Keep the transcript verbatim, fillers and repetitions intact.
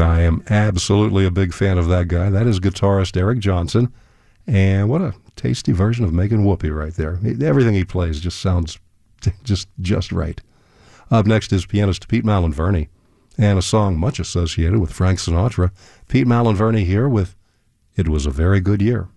I am absolutely a big fan of that guy. That is guitarist Eric Johnson. And what a tasty version of Megan Whoopi right there. Everything he plays just sounds just just right. Up next is pianist Pete Malin-Verney, and a song much associated with Frank Sinatra. Pete Malin-Verney here with It Was a Very Good Year.